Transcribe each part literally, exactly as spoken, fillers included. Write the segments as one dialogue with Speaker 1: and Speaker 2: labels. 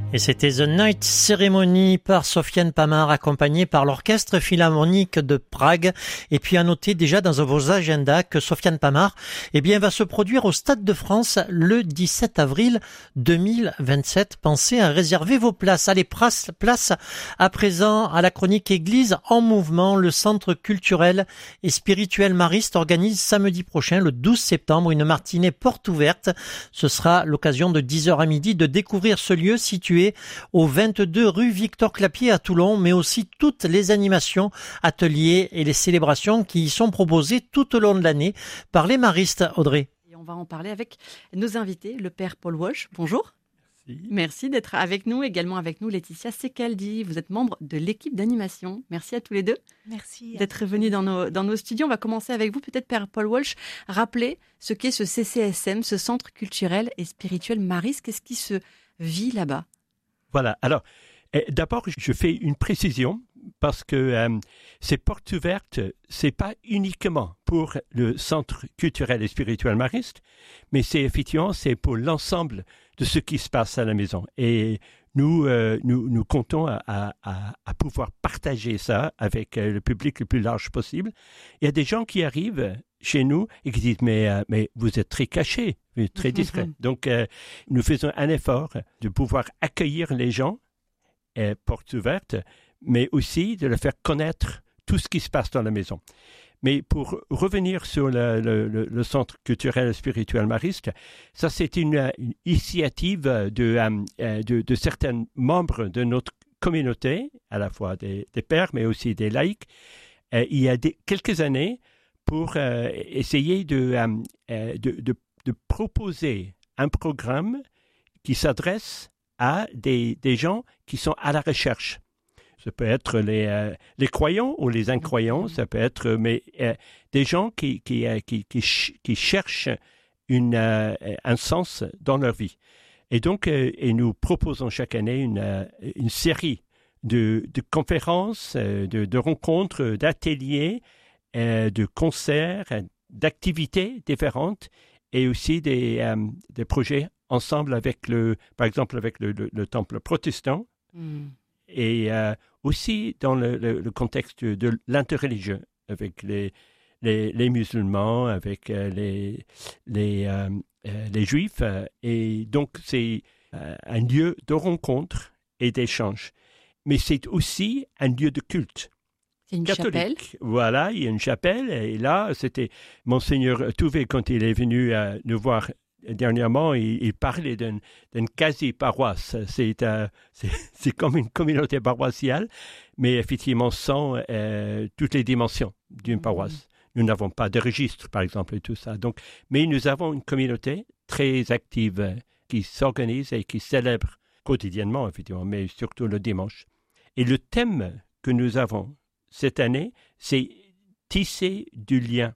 Speaker 1: Et c'était The Night Ceremony par Sofiane Pamart, accompagnée par l'Orchestre Philharmonique de Prague. Et puis à noter déjà dans vos agendas que Sofiane Pamart, eh bien, va se produire au Stade de France le dix-sept avril deux mille vingt-sept. Pensez à réserver vos places. Allez, place, place à présent à la chronique Église en mouvement. Le Centre culturel et spirituel Mariste organise samedi prochain, le douze septembre, une matinée porte ouverte. Ce sera l'occasion de dix heures à midi de découvrir ce lieu situé au vingt-deux rue Victor Clapier à Toulon, mais aussi toutes les animations, ateliers et les célébrations qui y sont proposées tout au long de l'année par les maristes. Audrey.
Speaker 2: Et on va en parler avec nos invités, le père Paul Walsh. Bonjour.
Speaker 3: Merci.
Speaker 2: Merci d'être avec nous. Également avec nous, Laetitia Secaldi. Vous êtes membre de l'équipe d'animation. Merci à tous les deux.
Speaker 4: Merci
Speaker 2: d'être venus dans nos, dans nos studios. On va commencer avec vous, peut-être, père Paul Walsh. Rappelez ce qu'est ce C C S M, ce Centre culturel et spirituel Mariste. Qu'est-ce qui se vit là-bas ?
Speaker 3: Voilà, alors euh, d'abord je fais une précision parce que euh, ces portes ouvertes, c'est pas uniquement pour le Centre culturel et spirituel Mariste, mais c'est effectivement c'est pour l'ensemble de ce qui se passe à la maison. Et nous, euh, nous, nous comptons à, à, à pouvoir partager ça avec le public le plus large possible. Il y a des gens qui arrivent chez nous et qui disent mais, euh, mais vous êtes très cachés, très discrets. Mm-hmm. Donc, euh, nous faisons un effort de pouvoir accueillir les gens, euh, portes ouvertes, mais aussi de leur faire connaître tout ce qui se passe dans la maison. Mais pour revenir sur le, le, le Centre culturel et spirituel Mariste, ça c'est une, une initiative de, de, de certains membres de notre communauté, à la fois des, des pères, mais aussi des laïcs, euh, il y a des, quelques années, pour euh, essayer de, euh, de, de, de proposer un programme qui s'adresse à des, des gens qui sont à la recherche. Ça peut être les, euh, les croyants ou les incroyants, ça peut être mais, euh, des gens qui, qui, euh, qui, qui, ch- qui cherchent une, euh, un sens dans leur vie. Et donc, euh, et nous proposons chaque année une, euh, une série de, de conférences, euh, de, de rencontres, d'ateliers, euh, de concerts, d'activités différentes et aussi des, euh, des projets ensemble avec le, par exemple avec le, le, le temple protestant. Mm. Et euh, aussi dans le, le, le contexte de l'interreligieux, avec les, les, les musulmans, avec euh, les, les, euh, euh, les juifs. Et donc, c'est euh, un lieu de rencontre et d'échange. Mais c'est aussi un lieu de culte.
Speaker 2: C'est une
Speaker 3: catholique.
Speaker 2: Chapelle.
Speaker 3: Voilà, il y a une chapelle. Et là, c'était Monseigneur Touvet, quand il est venu euh, nous voir dernièrement, il, il parlait d'une, d'une quasi-paroisse. C'est, euh, c'est, c'est comme une communauté paroissiale, mais effectivement sans euh, toutes les dimensions d'une paroisse. Mmh. Nous n'avons pas de registre, par exemple, et tout ça. Donc, mais nous avons une communauté très active euh, qui s'organise et qui célèbre quotidiennement, effectivement, mais surtout le dimanche. Et le thème que nous avons cette année, c'est tisser du lien.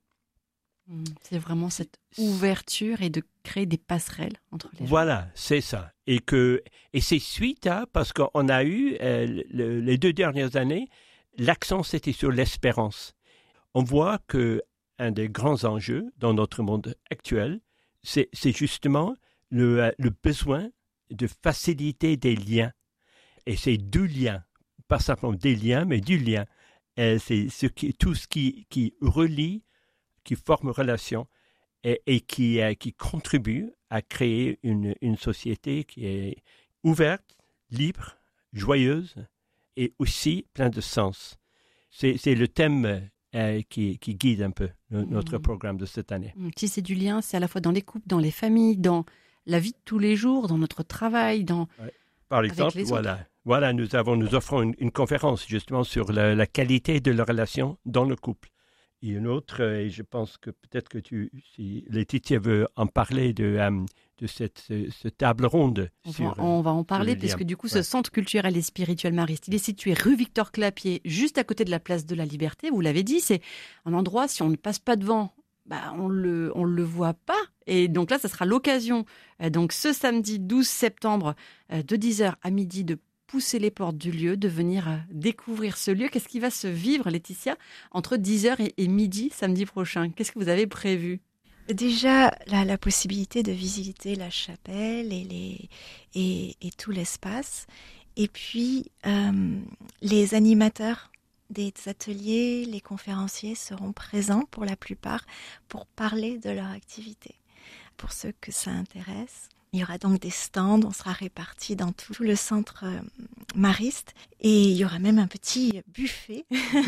Speaker 2: C'est vraiment cette ouverture et de créer des passerelles entre les gens.
Speaker 3: Voilà, c'est ça. Et, que, et c'est suite à, parce qu'on a eu, euh, le, les deux dernières années, l'accent c'était sur l'espérance. On voit qu'un des grands enjeux dans notre monde actuel, c'est, c'est justement le, le besoin de faciliter des liens. Et c'est du lien, pas simplement des liens, mais du lien. Et c'est ce qui, tout ce qui, qui relie, qui forme relation et, et qui, euh, qui contribue à créer une, une société qui est ouverte, libre, joyeuse et aussi plein de sens. C'est, c'est le thème euh, qui, qui guide un peu le, notre mmh. programme de cette année.
Speaker 2: Tisser du lien, c'est à la fois dans les couples, dans les familles, dans la vie de tous les jours, dans notre travail, dans...
Speaker 3: Ouais. Par exemple, voilà, voilà, nous, avons, nous offrons une, une conférence justement sur la, la qualité de la relation dans le couple. Et une autre, et je pense que peut-être que tu, si Laetitia veut en parler de, um, de cette, ce, ce table ronde.
Speaker 2: On,
Speaker 3: sur,
Speaker 2: va, on va en parler, puisque du coup, ouais. ce centre culturel et spirituel Mariste, il est situé rue Victor Clapier, juste à côté de la place de la Liberté. Vous l'avez dit, c'est un endroit, si on ne passe pas devant, bah, on le, on le voit pas. Et donc là, ça sera l'occasion, euh, donc ce samedi douze septembre, euh, de dix heures à midi, de pousser les portes du lieu, de venir euh, découvrir ce lieu. Qu'est-ce qui va se vivre, Laetitia, entre dix heures et, et midi samedi prochain ? Qu'est-ce que vous avez prévu ?
Speaker 4: Déjà, la, la possibilité de visiter la chapelle et, les, et, et tout l'espace. Et puis, euh, les animateurs des ateliers, les conférenciers seront présents pour la plupart pour parler de leur activité. Pour ceux que ça intéresse, il y aura donc des stands, on sera répartis dans tout, tout le centre euh, mariste et il y aura même un petit buffet.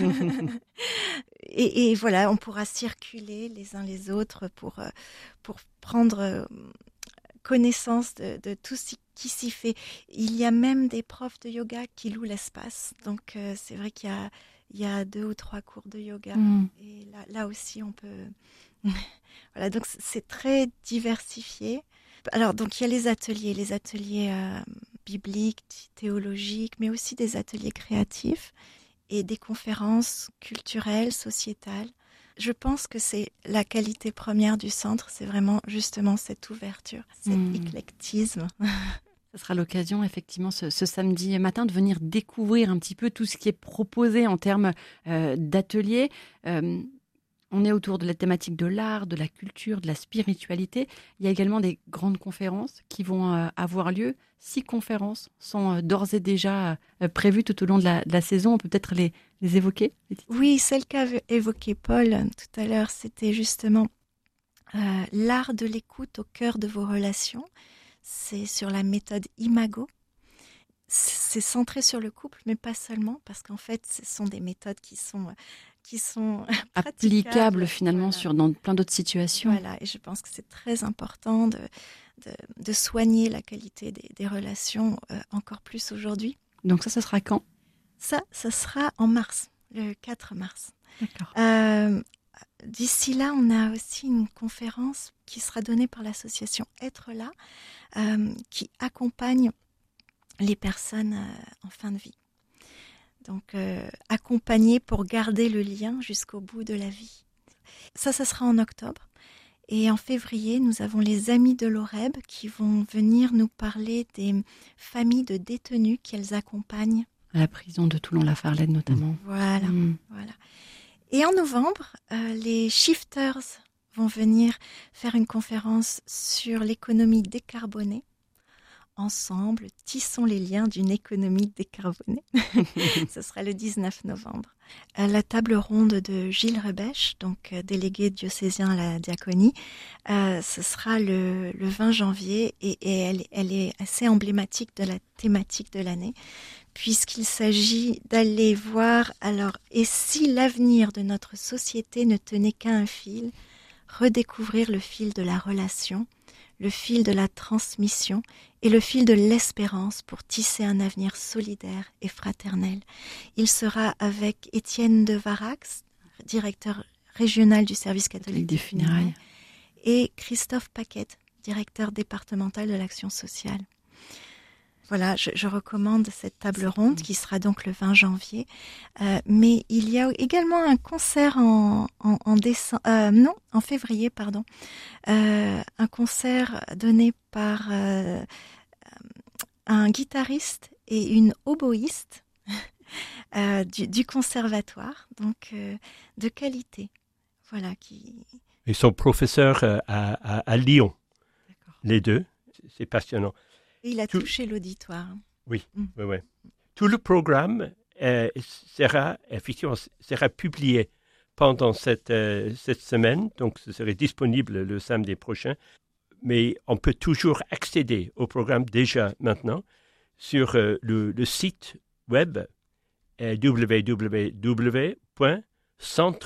Speaker 4: et, et voilà, on pourra circuler les uns les autres pour, euh, pour prendre euh, connaissance de, de tout ce qui s'y fait. Il y a même des profs de yoga qui louent l'espace, donc euh, c'est vrai qu'il y a, il y a deux ou trois cours de yoga mmh. et là, là aussi on peut... voilà, donc c'est très diversifié. Alors, donc, il y a les ateliers, les ateliers euh, bibliques, théologiques, mais aussi des ateliers créatifs et des conférences culturelles, sociétales. Je pense que c'est la qualité première du centre, c'est vraiment justement cette ouverture, cet mmh. éclectisme.
Speaker 2: Ce sera l'occasion, effectivement, ce, ce samedi matin, de venir découvrir un petit peu tout ce qui est proposé en termes euh, d'ateliers. Euh, On est autour de la thématique de l'art, de la culture, de la spiritualité. Il y a également des grandes conférences qui vont euh, avoir lieu. Six conférences sont euh, d'ores et déjà euh, prévues tout au long de la, de la saison. On peut peut-être les, les évoquer.
Speaker 4: Oui, celle qu'a évoquée Paul euh, tout à l'heure, c'était justement euh, l'art de l'écoute au cœur de vos relations. C'est sur la méthode Imago. C'est centré sur le couple, mais pas seulement, parce qu'en fait, ce sont des méthodes qui sont... Euh, qui sont
Speaker 2: applicables finalement voilà. sur, dans plein d'autres situations.
Speaker 4: Voilà, et je pense que c'est très important de, de, de soigner la qualité des, des relations euh, encore plus aujourd'hui.
Speaker 2: Donc ça, ça sera quand ?
Speaker 4: Ça, ça sera en mars, le quatre mars.
Speaker 2: D'accord.
Speaker 4: Euh, d'ici là, on a aussi une conférence qui sera donnée par l'association Être là, euh, qui accompagne les personnes euh, en fin de vie. Donc, euh, accompagner pour garder le lien jusqu'au bout de la vie. Ça, ça sera en octobre. Et en février, nous avons les Amis de l'Oreb qui vont venir nous parler des familles de détenus qu'elles accompagnent.
Speaker 2: À la prison de Toulon-la-Farlède notamment.
Speaker 4: Voilà, mmh. voilà. Et en novembre, euh, les Shifters vont venir faire une conférence sur l'économie décarbonée. Ensemble, tissons les liens d'une économie décarbonée. Ce sera le dix-neuf novembre. À la table ronde de Gilles Rebèche, donc euh, délégué diocésain à la diaconie, euh, ce sera le, le vingt janvier et, et elle, elle est assez emblématique de la thématique de l'année, puisqu'il s'agit d'aller voir, alors, et si l'avenir de notre société ne tenait qu'à un fil, redécouvrir le fil de la relation, le fil de la transmission et le fil de l'espérance pour tisser un avenir solidaire et fraternel. Il sera avec Étienne de Varax, directeur régional du service catholique des funérailles, et Christophe Paquette, directeur départemental de l'action sociale. Voilà, je, je recommande cette table ronde qui sera donc le vingt janvier. Euh, mais il y a également un concert en, en, en décembre, euh, non, en février, pardon. Euh, un concert donné par euh, un guitariste et une oboïste euh, du, du conservatoire, donc euh, de qualité. Voilà qui.
Speaker 3: Ils sont professeurs à, à, à Lyon, D'accord. les deux. C'est passionnant.
Speaker 4: Il a Tout... touché l'auditoire.
Speaker 3: Oui, mm. oui, oui. Tout le programme euh, sera effectivement sera publié pendant cette euh, cette semaine, donc ce serait disponible le samedi prochain. Mais on peut toujours accéder au programme déjà maintenant sur euh, le, le site web euh, w w w point centre